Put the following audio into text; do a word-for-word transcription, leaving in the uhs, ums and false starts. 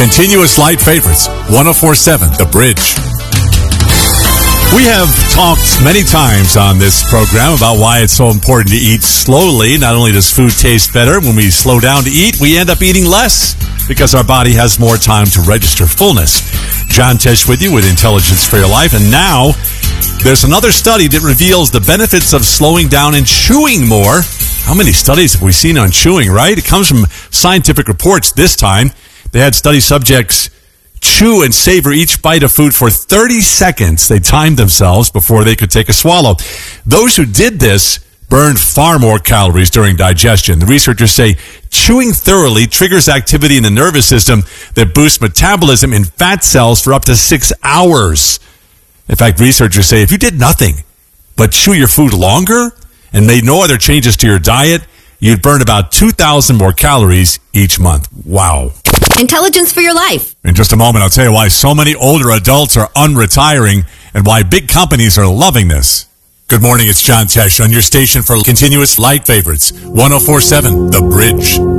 Continuous Light Favorites, one oh four point seven The Bridge. We have talked many times on this program about why it's so important to eat slowly. Not only does food taste better when we slow down to eat, we end up eating less because our body has more time to register fullness. John Tesh with you with Intelligence for Your Life. And now there's another study that reveals the benefits of slowing down and chewing more. How many studies have we seen on chewing, right? It comes from Scientific Reports this time. They had study subjects chew and savor each bite of food for thirty seconds. They timed themselves before they could take a swallow. Those who did this burned far more calories during digestion. The researchers say chewing thoroughly triggers activity in the nervous system that boosts metabolism in fat cells for up to six hours. In fact, researchers say if you did nothing but chew your food longer and made no other changes to your diet, you'd burn about two thousand more calories each month. Wow. Intelligence for Your Life. In just a moment, I'll tell you why so many older adults are unretiring and why big companies are loving this. Good morning, it's John Tesh on your station for Continuous Light Favorites, one oh four point seven The Bridge.